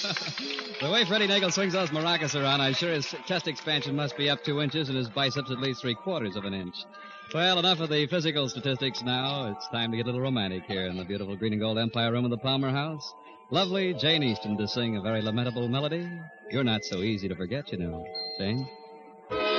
The way Freddie Nagel swings those maracas around, I'm sure his chest expansion must be up 2 inches and his biceps at least 3/4 of an inch. Well, enough of the physical statistics now. It's time to get a little romantic here in the beautiful green and gold Empire Room of the Palmer House. Lovely Jane Easton to sing a very lamentable melody. You're not so easy to forget, you know. Jane?